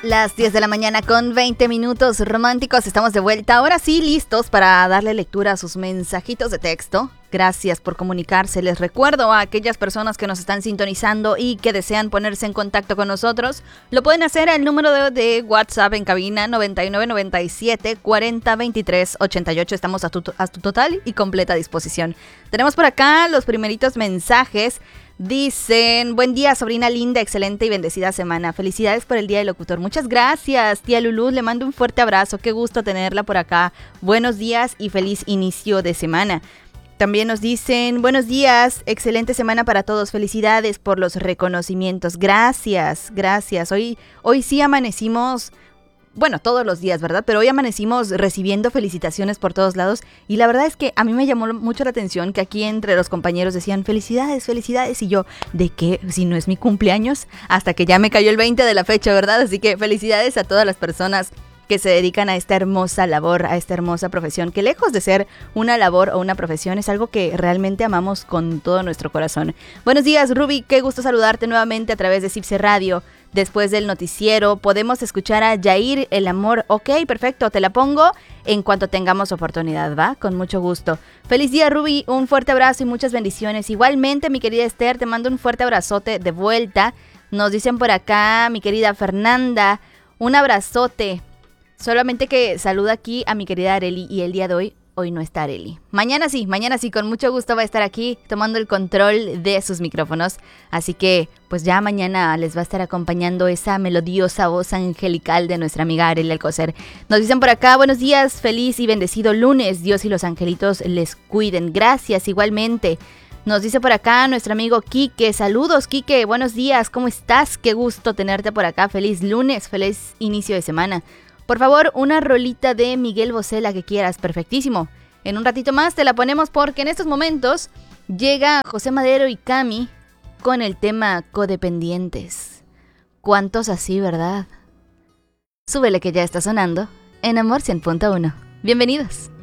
Las 10 de la mañana con 20 minutos románticos. Estamos de vuelta. Ahora sí, listos para darle lectura a sus mensajitos de texto. Gracias por comunicarse. Les recuerdo a aquellas personas que nos están sintonizando y que desean ponerse en contacto con nosotros, lo pueden hacer al número de WhatsApp en cabina 9997 40 23 88. Estamos a tu total y completa disposición. Tenemos por acá los primeritos mensajes. Dicen, buen día, sobrina linda, excelente y bendecida semana. Felicidades por el Día del Locutor. Muchas gracias, tía Lulú, le mando un fuerte abrazo. Qué gusto tenerla por acá. Buenos días y feliz inicio de semana. También nos dicen, buenos días, excelente semana para todos. Felicidades por los reconocimientos. Gracias. Hoy sí amanecimos... Bueno, todos los días, ¿verdad? Pero hoy amanecimos recibiendo felicitaciones por todos lados y la verdad es que a mí me llamó mucho la atención que aquí entre los compañeros decían felicidades y yo, ¿de qué? Si no es mi cumpleaños, hasta que ya me cayó el 20 de la fecha, ¿verdad? Así que felicidades a todas las personas que se dedican a esta hermosa labor, a esta hermosa profesión, que lejos de ser una labor o una profesión, es algo que realmente amamos con todo nuestro corazón. Buenos días, Ruby, qué gusto saludarte nuevamente a través de Cipse Radio. Después del noticiero, podemos escuchar a Yair, El Amor. Ok, perfecto, te la pongo en cuanto tengamos oportunidad, ¿va? Con mucho gusto. Feliz día, Ruby, un fuerte abrazo y muchas bendiciones. Igualmente, mi querida Esther, te mando un fuerte abrazote de vuelta. Nos dicen por acá, mi querida Fernanda, un abrazote. Solamente que saluda aquí a mi querida Areli y el día de hoy no está Areli. Mañana sí, con mucho gusto va a estar aquí tomando el control de sus micrófonos. Así que, pues ya mañana les va a estar acompañando esa melodiosa voz angelical de nuestra amiga Areli Alcocer. Nos dicen por acá, buenos días, feliz y bendecido lunes. Dios y los angelitos les cuiden. Gracias, igualmente. Nos dice por acá nuestro amigo Quique. Saludos, Quique, buenos días, ¿cómo estás? Qué gusto tenerte por acá. Feliz lunes, feliz inicio de semana. Por favor, una rolita de Miguel Bosé, la que quieras, perfectísimo. En un ratito más te la ponemos porque en estos momentos llega José Madero y Cami con el tema Codependientes. ¿Cuántos así, verdad? Súbele que ya está sonando en Amor 100.1. Bienvenidos.